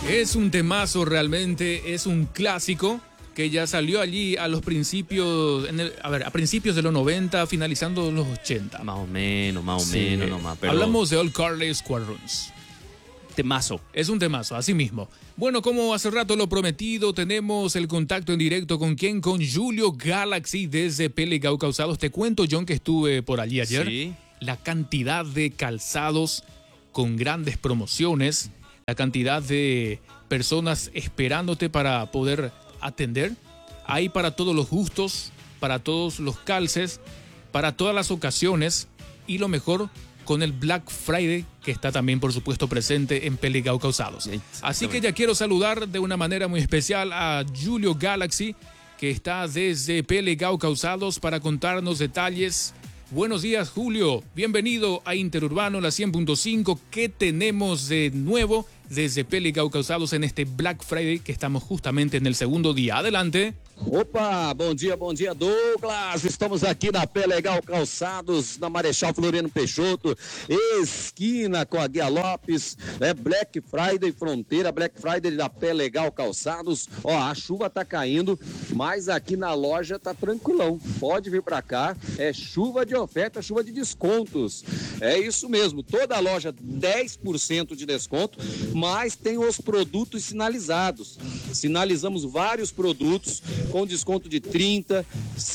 Es un temazo realmente, es un clásico que ya salió allí a los principios, a principios de los 90, finalizando los 80. Más o menos nomás. Pero hablamos de All Carly Squadrons. temazo. Es un temazo, así mismo. Bueno, como hace rato lo prometido, tenemos el contacto en directo con quién, con Julio Galaxy desde Pelegao Calzados. Te cuento, John, que estuve por allí ayer. Sí. La cantidad de calzados con grandes promociones, la cantidad de personas esperándote para poder atender. Hay para todos los gustos, para todos los calces, para todas las ocasiones y lo mejor con el Black Friday que está también por supuesto presente en Pelegao Calzados. Así que ya quiero saludar de una manera muy especial a Julio Galaxy, que está desde Pelegao Calzados para contarnos detalles. Buenos días, Julio. Bienvenido a Interurbano, la 100.5. ¿Qué tenemos de nuevo desde Pelegao Calzados en este Black Friday que estamos justamente en el segundo día? Adelante. Opa, bom dia Douglas, estamos aqui na Pelegao Calçados, na Marechal Floriano Peixoto, esquina com a Guia Lopes, Black Friday Fronteira, Black Friday da Pelegao Calçados. Ó, a chuva tá caindo, mas aqui na loja tá tranquilão, pode vir pra cá, é chuva de oferta, chuva de descontos, é isso mesmo, toda a loja 10% de desconto, mas tem os produtos sinalizados, sinalizamos vários produtos com desconto de 30%,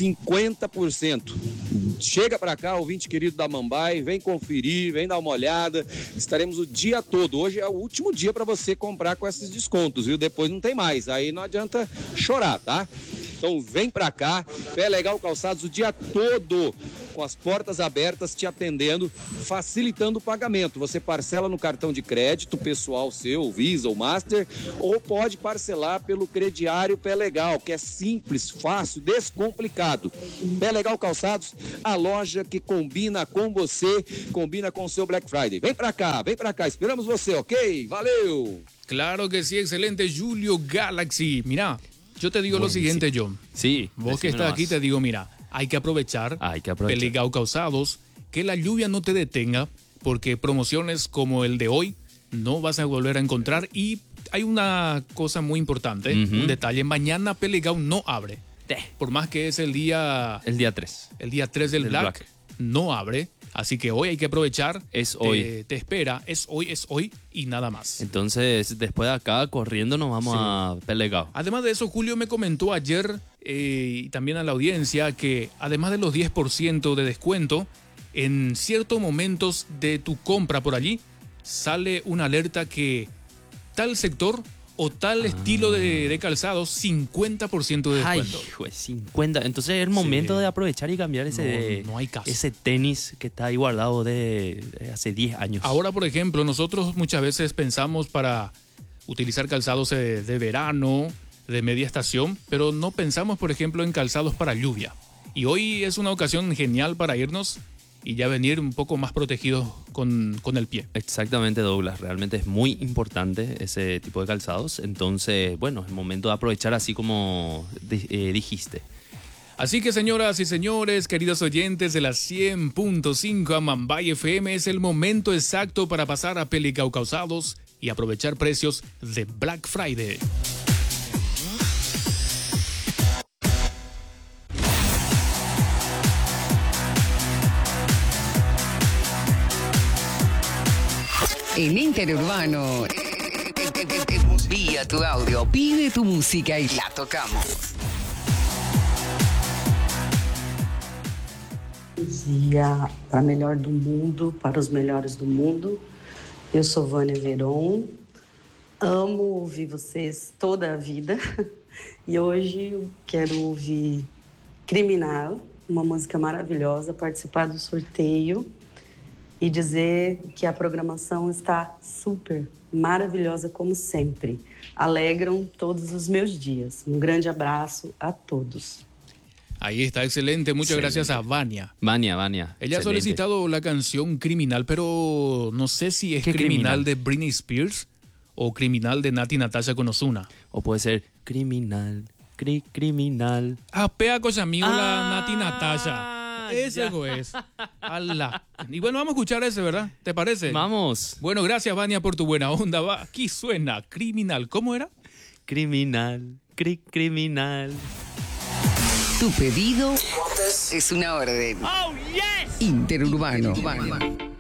50%. Chega para cá, ouvinte querido da Mambai, vem conferir, vem dar uma olhada. Estaremos o dia todo. Hoje é o último dia para você comprar com esses descontos, viu? Depois não tem mais. Aí não adianta chorar, tá? Então vem pra cá, Pelegao Calçados o dia todo, com as portas abertas te atendendo, facilitando o pagamento. Você parcela no cartão de crédito pessoal seu, Visa ou Master, ou pode parcelar pelo crediário Pelegao, que é simples, fácil, descomplicado. Pelegao Calçados, a loja que combina com você, combina com o seu Black Friday. Vem pra cá, esperamos você, ok? Valeu! Claro que sí, excelente, Julio Galaxy. Mirá, yo te digo lo siguiente, John. Sí. Vos que estás aquí te digo, mira, hay que aprovechar. Pelegao Calzados, que la lluvia no te detenga, porque promociones como el de hoy no vas a volver a encontrar. Y hay una cosa muy importante, un detalle, mañana Pelegao no abre. Por más que es el día 3. El día 3 del Black, no abre. Así que hoy hay que aprovechar. Es hoy. Te espera, es hoy y nada más. Entonces, después de acá, corriendo nos vamos a Pelegao. Además de eso, Julio me comentó ayer y también a la audiencia que además de los 10% de descuento, en ciertos momentos de tu compra por allí, sale una alerta que tal sector o tal estilo de calzados, 50% de descuento. Ay, hijo, 50. Entonces es el momento de aprovechar y cambiar no hay caso. Ese tenis que está ahí guardado de hace 10 años. Ahora, por ejemplo, nosotros muchas veces pensamos para utilizar calzados de verano, de media estación, pero no pensamos, por ejemplo, en calzados para lluvia. Y hoy es una ocasión genial para irnos y ya venir un poco más protegidos con el pie. Exactamente, Douglas. Realmente es muy importante ese tipo de calzados. Entonces, bueno, es el momento de aprovechar así como dijiste. Así que, señoras y señores, queridos oyentes de la 100.5 a Mambay FM, es el momento exacto para pasar a Pelegao Calzados y aprovechar precios de Black Friday. En Interurbano, envía tu audio, pide tu música y la tocamos. Bom dia para a melhor do mundo, para os melhores do mundo. Eu sou Vânia Veron, amo ouvir vocês toda a vida e hoje eu quero ouvir Criminal, uma música maravilhosa, participar do sorteio e dizer que a programação está super maravilhosa como sempre. Alegram todos os meus dias. Um grande abraço a todos. Ahí está, excelente. Muchas gracias a Vania. Vania. Ella excelente. ha solicitado la canción Criminal, pero no sé si es criminal de Britney Spears o Criminal de Nati Natasha con Ozuna. O puede ser Criminal. Pea cosa amigo la Nati Natasha. Ese es. Alá. Y bueno, vamos a escuchar ese, ¿verdad? ¿Te parece? Vamos. Bueno, gracias, Vania, por tu buena onda. Va, aquí suena Criminal. ¿Cómo era? Criminal, criminal. Tu pedido es una orden. Interurbano.